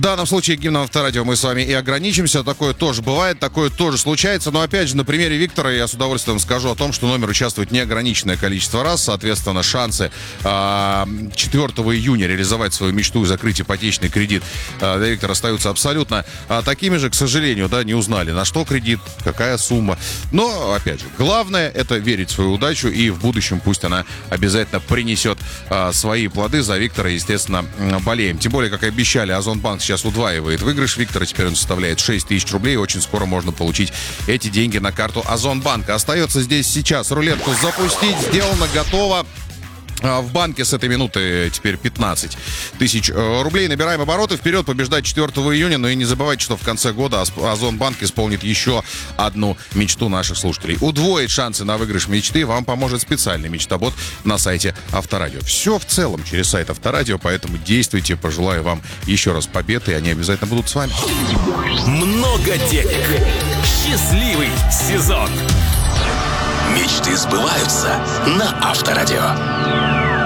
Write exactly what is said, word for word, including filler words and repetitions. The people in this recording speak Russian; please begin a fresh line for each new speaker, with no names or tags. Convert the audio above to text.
данном случае гимном Авторадио мы с вами и ограничимся. Такое тоже бывает, такое тоже случается. Но опять же, на примере Виктора я с удовольствием скажу о том, что номер участвует неограниченное количество раз. Соответственно, шансы э, четвёртого июня реализовать свою мечту и закрыть ипотечный кредит э, для Виктора остаются абсолютно э, такими же. К сожалению, да, не узнали, на что кредит, какая сумма. Но, опять же, главное — это верить в свою удачу, и в будущем пусть она обязательно принесет э, свои плоды. За Виктора, естественно, болеем. Тем более, как и обещали, Озонбанк сейчас удваивает выигрыш Виктора. Теперь он составляет шесть тысяч рублей. Очень скоро можно получить эти деньги на карту Озонбанка. Остается здесь сейчас рулетку запустить. Сделано, готово. В банке с этой минуты теперь пятнадцать тысяч рублей. Набираем обороты. Вперед побеждать четвёртого июня. Но и не забывайте, что в конце года Озонбанк исполнит еще одну мечту наших слушателей. Удвоить шансы на выигрыш мечты вам поможет специальный мечтобот на сайте Авторадио. Все в целом через сайт Авторадио, поэтому действуйте. Пожелаю вам еще раз побед, и они обязательно будут с вами.
Много денег. Счастливый сезон. Мечты сбываются на Авторадио.